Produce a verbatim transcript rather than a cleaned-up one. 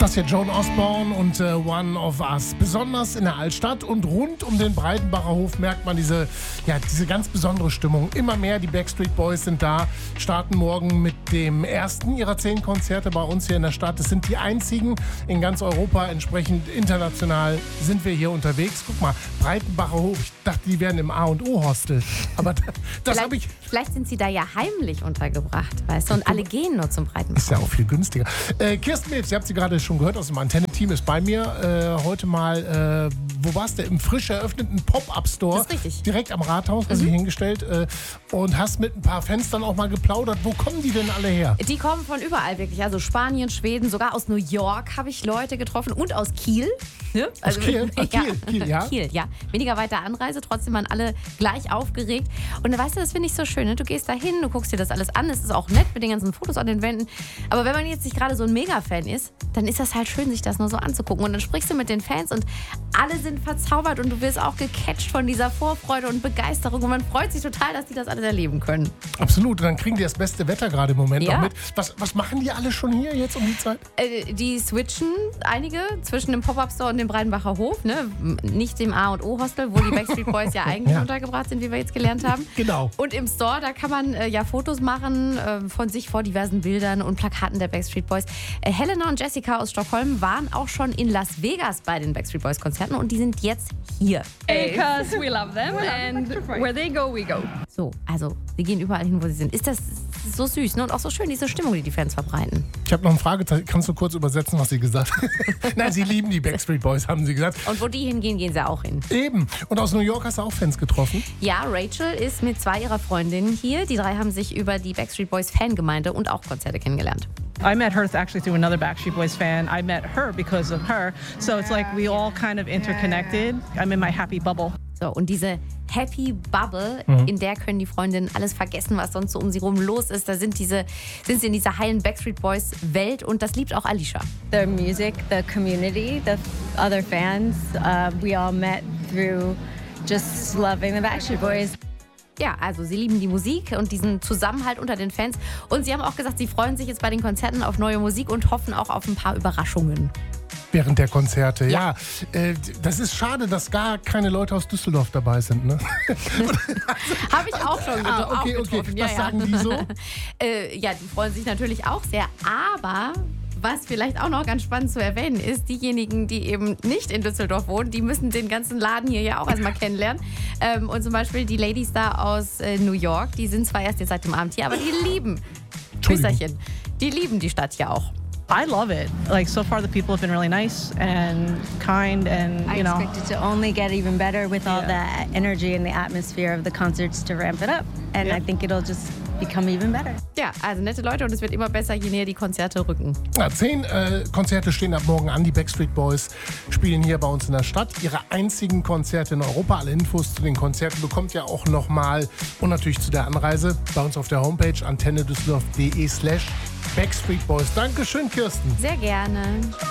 Das hier Joan Osborne und äh, One of Us. Besonders in der Altstadt und rund um den Breitenbacher Hof merkt man diese, ja, diese ganz besondere Stimmung. Immer mehr, die Backstreet Boys sind da, starten morgen mit dem ersten ihrer zehn Konzerte bei uns hier in der Stadt. Es sind die einzigen in ganz Europa, entsprechend international sind wir hier unterwegs. Guck mal, Breitenbacher Hof, ich dachte, die wären im A und O-Hostel. Aber das habe ich... Vielleicht sind sie da ja heimlich untergebracht, weißt du, und alle gehen nur zum Breitenbacher. Ist ja auch viel günstiger. Äh, Kirsten Mills, ihr habt sie gerade schon gehört, aus dem Antenne-Team ist bei mir. Äh, heute mal, äh, wo warst du? Im frisch eröffneten Pop-Up-Store. Das ist richtig. Direkt am Rathaus, hast Mhm. du hingestellt. Äh, und hast mit ein paar Fenstern auch mal geplaudert. Wo kommen die denn alle her? Die kommen von überall wirklich. Also Spanien, Schweden, sogar aus New York habe ich Leute getroffen und aus Kiel. Ne? Also, Aus Kiel? Ah, Kiel, Kiel, ja. Kiel, ja. Weniger weiter Anreise, trotzdem waren alle gleich aufgeregt. Und weißt du, das finde ich so schön. Ne? Du gehst da hin, du guckst dir das alles an. Es ist auch nett mit den ganzen Fotos an den Wänden. Aber wenn man jetzt nicht gerade so ein Mega-Fan ist, dann ist das halt schön, sich das nur so anzugucken. Und dann sprichst du mit den Fans und alle sind verzaubert und du wirst auch gecatcht von dieser Vorfreude und Begeisterung. Und man freut sich total, dass die das alles erleben können. Absolut. Und dann kriegen die das beste Wetter gerade im Moment Ja. auch mit. Was, was machen die alle schon hier jetzt um die Zeit? Äh, die switchen einige zwischen dem Pop-Up-Store und dem Breitenbacher Hof. Ne? Nicht dem A und O-Hostel, wo die Backstreet Boys ja eigentlich Ja. untergebracht sind, wie wir jetzt gelernt haben. Genau. Und im Store, da kann man äh, ja Fotos machen äh, von sich vor diversen Bildern und Plakaten der Backstreet Boys. Äh, Helena und Jessica aus Stockholm waren auch schon in Las Vegas bei den Backstreet Boys Konzerten und die sind jetzt hier. Because we love them and where they go, we go. So, also sie gehen überall hin, wo sie sind. Ist das so süß, ne? Und auch so schön, diese Stimmung, die die Fans verbreiten. Ich habe noch eine Frage. Kannst du kurz übersetzen, was sie gesagt haben? Nein, sie lieben die Backstreet Boys, haben sie gesagt. Und wo die hingehen, gehen sie auch hin. Eben. Und aus New York hast du auch Fans getroffen? Ja, Rachel ist mit zwei ihrer Freundinnen hier. Die drei haben sich über die Backstreet Boys Fangemeinde und auch Konzerte kennengelernt. I met her actually through another Backstreet Boys fan. I met her because of her. So it's like we all kind of interconnected. I'm in my happy bubble. So, und diese Happy Bubble, Mhm. in der können die Freundinnen alles vergessen, was sonst so um sie rum los ist. Da sind, diese, sind sie in dieser heilen Backstreet Boys Welt und das liebt auch Alicia. The music, the community, the other fans, uh, we all met through just loving the Backstreet Boys. Ja, also sie lieben die Musik und diesen Zusammenhalt unter den Fans. Und sie haben auch gesagt, sie freuen sich jetzt bei den Konzerten auf neue Musik und hoffen auch auf ein paar Überraschungen. Während der Konzerte, ja. Ja. Äh, das ist schade, dass gar keine Leute aus Düsseldorf dabei sind, ne? Habe ich auch schon Ah, getro- auch okay, okay. getroffen. Was sagen die so? äh, ja, die freuen sich natürlich auch sehr. Aber was vielleicht auch noch ganz spannend zu erwähnen ist, diejenigen, die eben nicht in Düsseldorf wohnen, die müssen den ganzen Laden hier ja auch erstmal kennenlernen. Ähm, und zum Beispiel die Ladies da aus äh, New York, die sind zwar erst jetzt seit dem Abend hier, aber die lieben, Entschuldigung. Tschüsserchen, die lieben die Stadt ja auch. I love it. Like so far, the people have been really nice and kind, and I you know. expect it to only get even better with all Yeah. the energy and the atmosphere of the concerts to ramp it up. And Yeah. I think it'll just become even better. Ja, also nette Leute und es wird immer besser, je näher die Konzerte rücken. Ja, zehn äh, Konzerte stehen ab morgen an. Die Backstreet Boys spielen hier bei uns in der Stadt. Ihre einzigen Konzerte in Europa. Alle Infos zu den Konzerten bekommt ihr auch nochmal und natürlich zu der Anreise bei uns auf der Homepage antennedüsseldorf punkt de slash Backstreet Boys. Dankeschön, Kirsten. Sehr gerne.